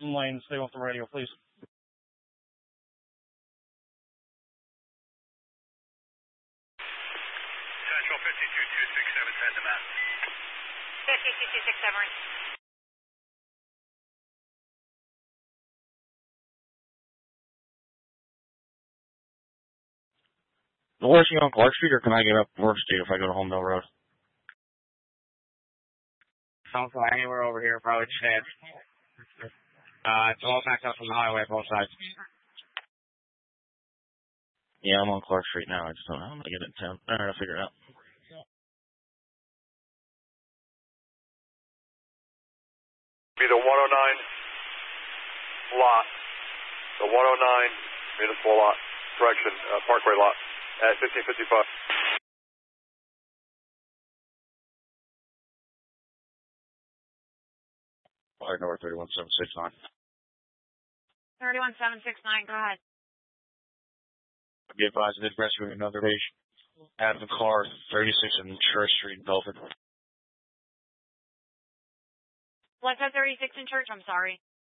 lane. Stay off the radio, please. Central 52267, send them out. 52267. Washing on Clark Street, or can I get up Work Street if I go to Homedale Road? Don't fly anywhere over here, probably dead. It's all backed up from the highway, both sides. Yeah, I'm on Clark Street now. I just don't know how to get in town. All right, I'll figure it out. Be the 109 lot. The 109 municipal lot. Correction, Parkway lot. At 1555. Fire number 31769. 31769, go ahead. Be advised, I did rescue another patient out of the car, 36 in Church Street, Belford. What's that 36 in Church? I'm sorry.